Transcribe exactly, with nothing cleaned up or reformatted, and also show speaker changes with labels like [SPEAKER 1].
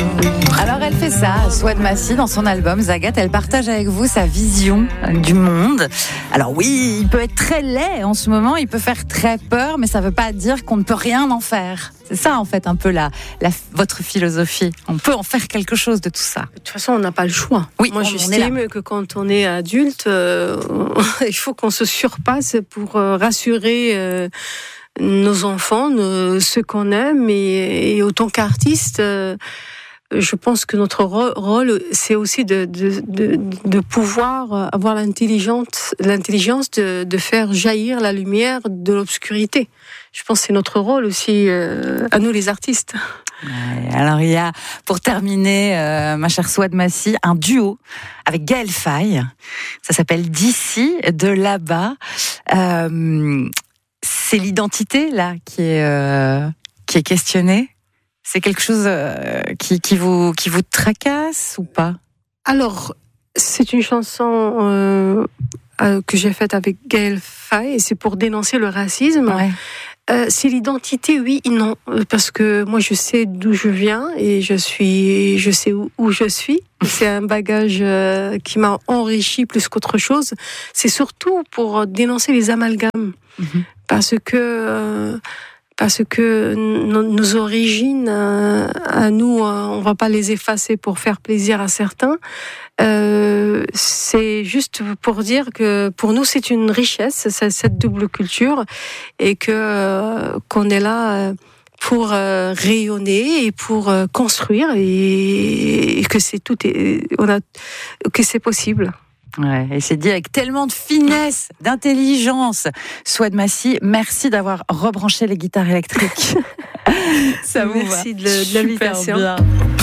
[SPEAKER 1] Alors elle fait ça, Souad Massi, dans son album Zagat, elle partage avec vous sa vision du monde. Alors oui, il peut être très laid en ce moment, il peut faire très peur, mais ça ne veut pas dire qu'on ne peut rien en faire. C'est ça en fait un peu la, la, votre philosophie. On peut en faire quelque chose de tout ça.
[SPEAKER 2] De toute façon, on n'a pas le choix.
[SPEAKER 1] Oui,
[SPEAKER 2] Moi,
[SPEAKER 1] on,
[SPEAKER 2] j'estime
[SPEAKER 1] on
[SPEAKER 2] que quand on est adulte, euh, il faut qu'on se surpasse pour euh, rassurer euh, nos enfants, nos, ceux qu'on aime, et, et autant qu'artiste. Euh, Je pense que notre rôle, c'est aussi de, de, de, de pouvoir avoir l'intelligence, l'intelligence de, de faire jaillir la lumière de l'obscurité. Je pense que c'est notre rôle aussi, euh, à nous les artistes.
[SPEAKER 1] Ouais, alors il y a, pour terminer, euh, ma chère Souad Massi, un duo avec Gaël Faye. Ça s'appelle D'ici, de là-bas. Euh, c'est l'identité là qui est, euh, qui est questionnée. C'est quelque chose euh, qui, qui, vous, qui vous tracasse ou pas ?
[SPEAKER 2] Alors, c'est une chanson euh, euh, que j'ai faite avec Gaël Faye, et c'est pour dénoncer le racisme.
[SPEAKER 1] Ouais.
[SPEAKER 2] Euh, c'est l'identité, oui et non, parce que moi je sais d'où je viens et je suis, je sais où, où je suis. C'est un bagage euh, qui m'a enrichi plus qu'autre chose. C'est surtout pour dénoncer les amalgames, mm-hmm. parce que euh, parce que nos, nos origines, euh, à nous, euh, on va pas les effacer pour faire plaisir à certains. Euh, c'est juste pour dire que pour nous c'est une richesse, cette double culture, et que euh, qu'on est là pour euh, rayonner et pour euh, construire, et, et que c'est tout, est, on a, que c'est possible.
[SPEAKER 1] Ouais, et c'est dit avec tellement de finesse, d'intelligence. Souad Massi, merci d'avoir rebranché les guitares électriques.
[SPEAKER 2] Ça vous merci va. de, de l'invitation. Super bien.